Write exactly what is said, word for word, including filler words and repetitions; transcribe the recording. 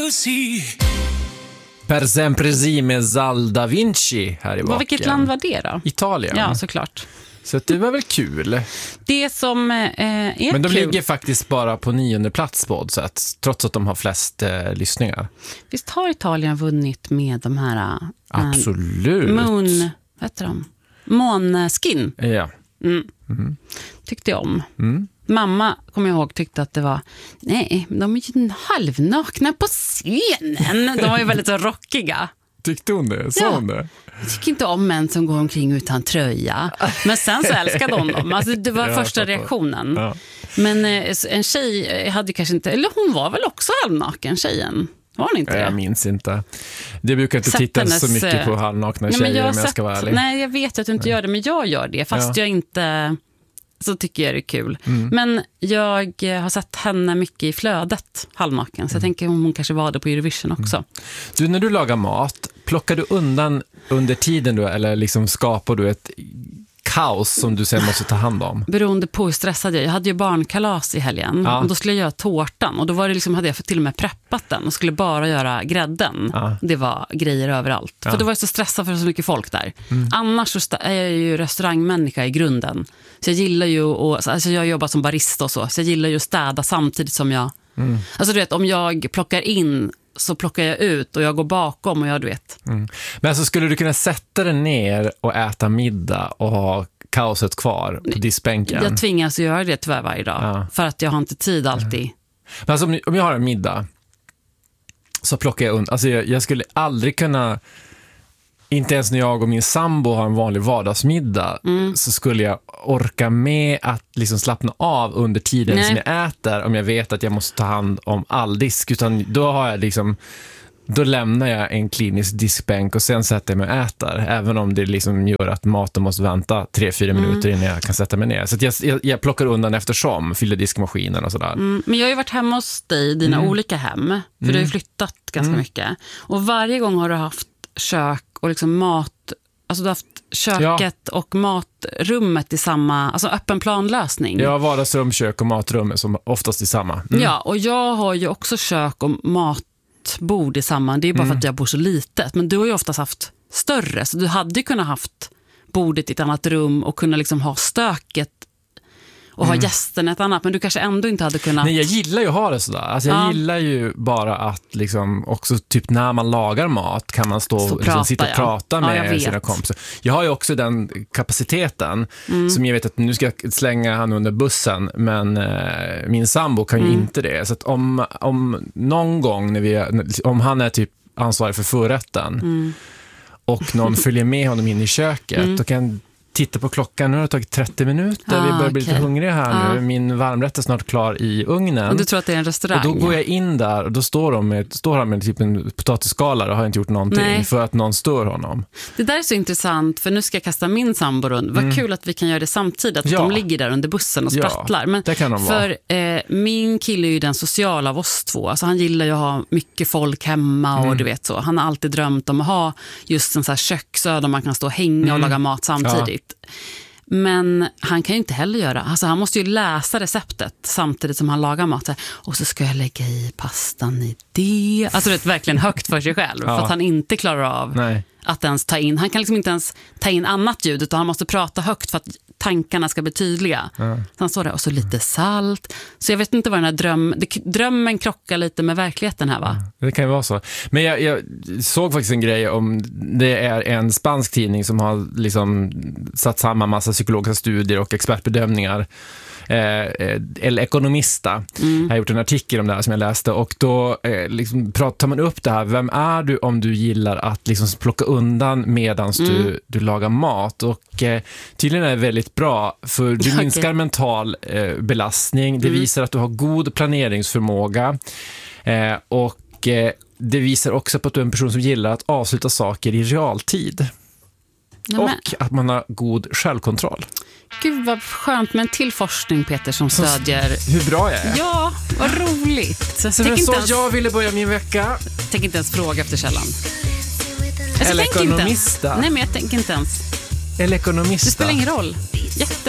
così. Per sempre sì med Zal da Vinci här i baken. Vilket land var det då? Italien. Ja, såklart. Så det var väl kul. Det som eh, är Men de kul... ligger faktiskt bara på nionde plats på oddset, trots att de har flest eh, lyssningar. Visst har Italien vunnit med de här... Eh, Absolut. Moon... Vad heter de? Måneskin. Ja. Mm. Mm. Tyckte jag om. Mm. Mamma, kommer jag ihåg, tyckte att det var... Nej, de är ju halvnakna på scenen. De var ju väldigt så rockiga. Tyckte hon det? Sa Ja. hon det? Jag tycker inte om män som går omkring utan tröja. Men sen så älskade hon dem. Alltså, det var Ja, första jag fattar. reaktionen. Ja. Men eh, en tjej hade kanske inte... Eller hon var väl också halvnaken, tjejen. Var hon inte Ja, det? jag minns inte. Det brukar inte Sett titta hennes, så mycket på halvnakna nej, tjejer, men jag, om jag sett, ska vara ärlig. nej, jag vet att du inte gör det, men jag gör det. Fast Ja. jag inte... Så tycker jag det är kul. Mm. Men jag har sett henne mycket i flödet, halvnaken. Så jag tänker om hon kanske var det på Eurovision också. Mm. Du, när du lagar mat, plockar du undan under tiden då, eller liksom skapar du ett kaos som du sen måste ta hand om? Beroende på hur stressad jag är. Jag hade ju barnkalas i helgen. Ja. Och då skulle jag göra tårtan. Och då var det liksom, hade jag till och med preppat den. Och skulle bara göra grädden. Ja. Det var grejer överallt. Ja. För då var jag så stressad för det så mycket folk där. Mm. Annars så sta- är jag ju restaurangmänniska i grunden. Så jag gillar ju att, alltså jag jobbar som barista och så. Så jag gillar ju att städa samtidigt som jag... Mm. Alltså du vet, om jag plockar in så plockar jag ut och jag går bakom och jag, du vet. Mm. Men alltså, skulle du kunna sätta dig ner och äta middag och ha kaoset kvar på diskbänken? Jag tvingas göra det tyvärr varje dag. Ja. För att jag har inte tid alltid. Men alltså, om, om jag har en middag så plockar jag undan. Alltså jag, jag skulle aldrig kunna, inte ens när jag och min sambo har en vanlig vardagsmiddag, Mm. så skulle jag orka med att liksom slappna av under tiden Nej. som jag äter, om jag vet att jag måste ta hand om all disk. Utan då har jag liksom, då lämnar jag en klinisk diskbänk och sen sätter jag mig och äter, även om det liksom gör att maten måste vänta tre fyra Mm. minuter innan jag kan sätta mig ner. Så att jag, jag, jag plockar undan eftersom, fyller diskmaskinen och sådär. Mm, men jag har ju varit hemma hos dig i dina Mm. olika hem. För Mm. du har ju flyttat ganska Mm. mycket. Och varje gång har du haft kök och liksom mat... Alltså du har haft köket och matrummet i samma... Alltså öppen planlösning. Ja, vardagsrum, kök och matrum är som oftast i samma. Mm. Ja, och jag har ju också kök och matbord i samma. Det är bara Mm. för att jag bor så litet. Men du har ju oftast haft större. Så du hade ju kunnat haft bordet i ett annat rum och kunna liksom ha stöket och Mm. ha gästen ett annat. Men du kanske ändå inte hade kunnat... Nej, jag gillar ju att ha det sådär. Alltså jag Ja. gillar ju bara att liksom också typ när man lagar mat kan man stå, Stå och och liksom, prata, sitta och ja. prata Ja, med jag vet. sina kompisar. Jag har ju också den kapaciteten Mm. som jag vet att nu ska jag slänga han under bussen, men eh, min sambo kan ju Mm. inte det. Så att om, om någon gång när vi, om han är typ ansvarig för förrätten Mm. och någon följer med honom in i köket, Mm. då kan jag titta på klockan. Nu har det tagit trettio minuter. Ah, vi börjar bli okej. lite hungriga här Ah. nu. Min varmrätt är snart klar i ugnen. Och du tror att det är en restaurang? Och då går jag in där och då står, de med, står han med typ en potatisskalare och har inte gjort någonting. Nej. För att någon stör honom. Det där är så intressant, för nu ska jag kasta min sambo runt. Vad kul att vi kan göra det samtidigt, att Ja. de ligger där under bussen och Ja, sprattlar. Men det kan de vara. för eh, min kille är ju den sociala av oss två. Alltså han gillar ju att ha mycket folk hemma och Mm. du vet så. Han har alltid drömt om att ha just en sån här köksö där man kan stå och hänga och Mm. laga mat samtidigt. Men han kan ju inte heller göra. Alltså han måste ju läsa receptet samtidigt som han lagar mat. Och så ska jag lägga i pastan i det. Alltså det är verkligen högt för sig själv. Ja. För att han inte klarar av Nej. att ens ta in. Han kan liksom inte ens ta in annat ljud, utan han måste prata högt för att tankarna ska bli tydliga. Ja. Så han står där och så lite salt. Så jag vet inte vad den här dröm, det, drömmen krockar lite med verkligheten här, va? Det kan ju vara så. Men jag, jag såg faktiskt en grej om, det är en spansk tidning som har liksom satt samman massa psykologiska studier och expertbedömningar. Eh, El Economista Mm. har gjort en artikel om det här som jag läste, och då eh, liksom pratar man upp det här, vem är du om du gillar att liksom plocka undan medans Mm. du, du lagar mat, och eh, tydligen är det väldigt bra, för du Okej. minskar mental eh, belastning, det Mm. visar att du har god planeringsförmåga, eh, och eh, det visar också på att du är en person som gillar att avsluta saker i realtid. Ja, men, Och att man har god självkontroll. gud vad skönt med en till forskning, Peter, som stödjer... Hur bra jag är. Ja, vad roligt. Så Tänk det inte, så ens, jag ville börja min vecka. tänk inte ens fråga efter källan. Alltså, El tänk inte ens- Economista. Nej, men jag tänker inte ens. El Economista. Det spelar ingen roll. Jätte